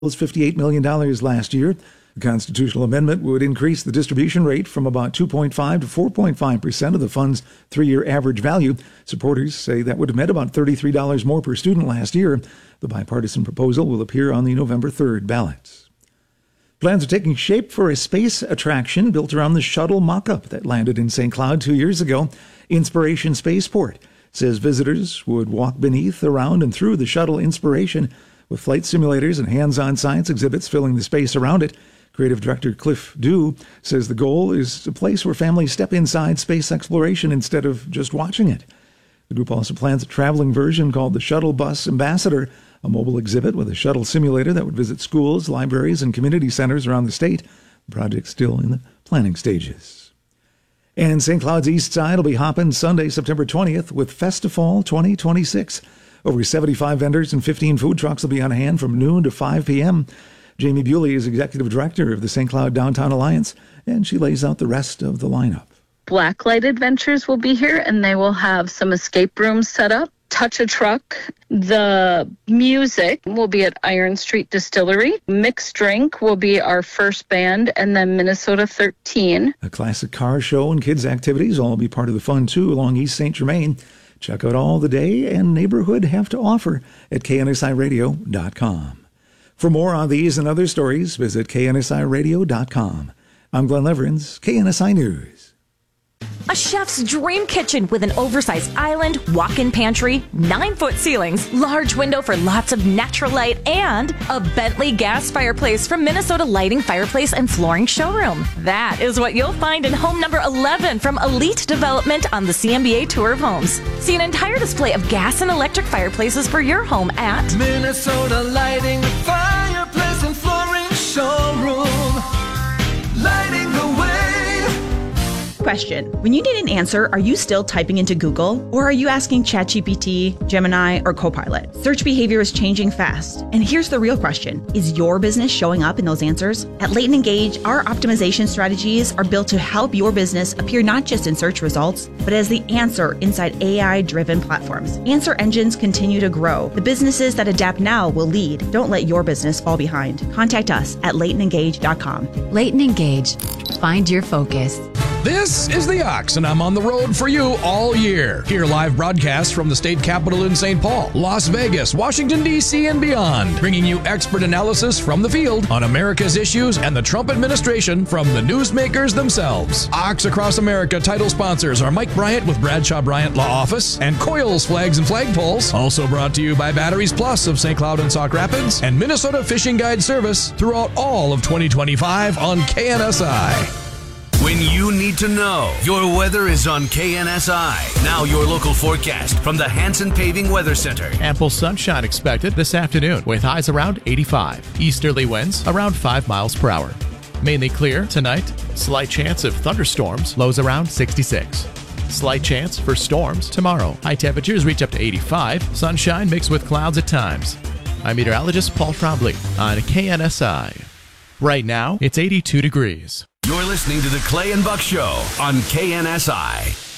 was $58 million last year. The constitutional amendment would increase the distribution rate from about 2.5 to 4.5% of the fund's 3-year average value. Supporters say that would have meant about $33 more per student last year. The bipartisan proposal will appear on the November 3rd ballot. Plans are taking shape for a space attraction built around the shuttle mock-up that landed in St. Cloud 2 years ago. Inspiration Spaceport says visitors would walk beneath, around, and through the shuttle Inspiration, with flight simulators and hands-on science exhibits filling the space around it. Creative director Cliff Dew says the goal is a place where families step inside space exploration instead of just watching it. The group also plans a traveling version called the Shuttle Bus Ambassador, a mobile exhibit with a shuttle simulator that would visit schools, libraries, and community centers around the state. The project's still in the planning stages. And St. Cloud's East Side will be hopping Sunday, September 20th with Festifall 2026. Over 75 vendors and 15 food trucks will be on hand from noon to 5 p.m. Jamie Bewley is executive director of the St. Cloud Downtown Alliance, and she lays out the rest of the lineup. Blacklight Adventures will be here, and they will have some escape rooms set up. Touch a Truck. The music will be at Iron Street Distillery. Mixed Drink will be our first band, and then Minnesota 13. A classic car show and kids' activities all will be part of the fun, too, along East St. Germain. Check out all the day and neighborhood have to offer at KNSIRadio.com. For more on these and other stories, visit KNSIRadio.com. I'm Glenn Leverins, KNSI News. A chef's dream kitchen with an oversized island, walk-in pantry, 9-foot ceilings, large window for lots of natural light, and a Bentley gas fireplace from Minnesota Lighting Fireplace and Flooring Showroom. That is what you'll find in home number 11 from Elite Development on the CMBA Tour of Homes. See an entire display of gas and electric fireplaces for your home at Minnesota Lighting Fireplace and Flooring Showroom. Lighting the way. Question. When you need an answer, are you still typing into Google? Or are you asking ChatGPT, Gemini, or Copilot? Search behavior is changing fast. And here's the real question. Is your business showing up in those answers? At Leighton Engage, our optimization strategies are built to help your business appear not just in search results, but as the answer inside AI-driven platforms. Answer engines continue to grow. The businesses that adapt now will lead. Don't let your business fall behind. Contact us at LeightonEngage.com. Leighton Engage. Find your focus. This is The Ox, and I'm on the road for you all year. Hear live broadcasts from the state capitol in St. Paul, Las Vegas, Washington, D.C., and beyond, bringing you expert analysis from the field on America's issues and the Trump administration from the newsmakers themselves. Ox Across America title sponsors are Mike Bryant with Bradshaw Bryant Law Office and Coils Flags and Flagpoles. Also brought to you by Batteries Plus of St. Cloud and Sauk Rapids and Minnesota Fishing Guide Service throughout all of 2025 on KNSI. When you need to know, your weather is on KNSI. Now your local forecast from the Hanson Paving Weather Center. Ample sunshine expected this afternoon with highs around 85. Easterly winds around 5 miles per hour. Mainly clear tonight. Slight chance of thunderstorms, lows around 66. Slight chance for storms tomorrow. High temperatures reach up to 85. Sunshine mixed with clouds at times. I'm meteorologist Paul Trombley on KNSI. Right now, it's 82 degrees. You're listening to the Clay and Buck Show on KNSI.